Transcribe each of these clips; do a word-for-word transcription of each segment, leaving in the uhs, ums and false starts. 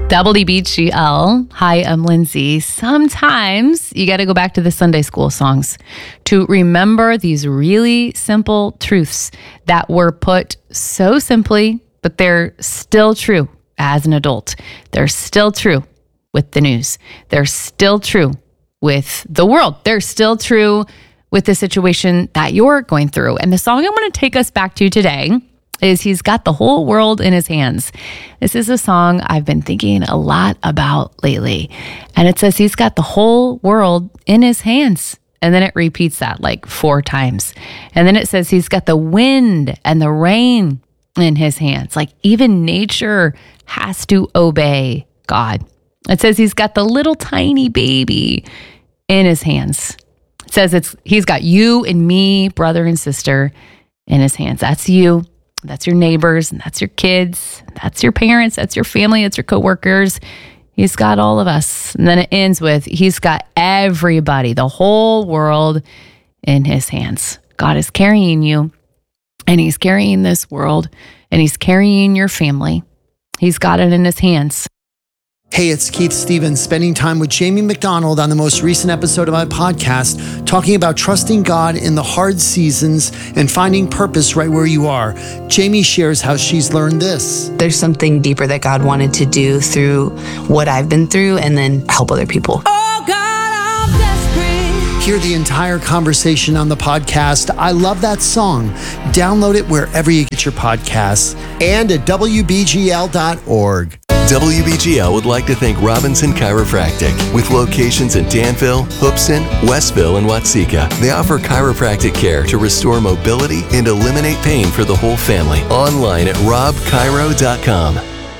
W B G L. Hi, I'm Lindsay. Sometimes you got to go back to the Sunday school songs to remember these really simple truths that were put so simply, but they're still true as an adult. They're still true with the news. They're still true with the world. They're still true with the situation that you're going through. And the song I want to take us back to today is He's Got the Whole World in His Hands. This is a song I've been thinking a lot about lately. And it says He's got the whole world in His hands. And then it repeats that like four times. And then it says He's got the wind and the rain in His hands. Like even nature has to obey God. It says He's got the little tiny baby in His hands. It says it's He's got you and me, brother and sister, in His hands. That's you. That's your neighbors, and that's your kids, that's your parents, that's your family, that's your coworkers. He's got all of us. And then it ends with, He's got everybody, the whole world in His hands. God is carrying you, and He's carrying this world, and He's carrying your family. He's got it in His hands. Hey, it's Keith Stevens, spending time with Jamie McDonald on the most recent episode of my podcast, talking about trusting God in the hard seasons and finding purpose right where you are. Jamie shares how she's learned this. There's something deeper that God wanted to do through what I've been through and then help other people. Oh God, I'm desperate. Hear the entire conversation on the podcast. I love that song. Download it wherever you get your podcasts and at W B G L dot org. W B G L would like to thank Robinson Chiropractic. With locations in Danville, Hoopeston, Westville, and Watseka, they offer chiropractic care to restore mobility and eliminate pain for the whole family. Online at rob chiro dot com.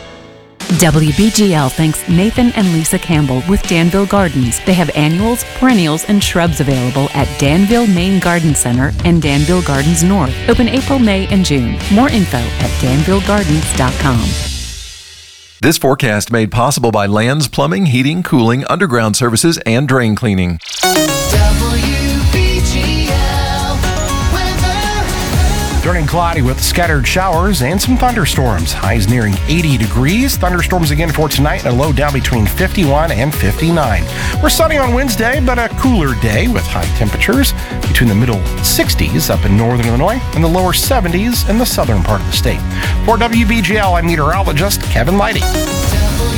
W B G L thanks Nathan and Lisa Campbell with Danville Gardens. They have annuals, perennials, and shrubs available at Danville Main Garden Center and Danville Gardens North. Open April, May, and June. More info at danville gardens dot com. This forecast made possible by Lands Plumbing, Heating, Cooling, Underground Services, and Drain Cleaning. Turning cloudy with scattered showers and some thunderstorms. Highs nearing eighty degrees. Thunderstorms again for tonight and a low down between fifty-one and fifty-nine. We're sunny on Wednesday, but a cooler day with high temperatures between the middle sixties up in northern Illinois and the lower seventies in the southern part of the state. For W B G L, I'm meteorologist Kevin Leidy.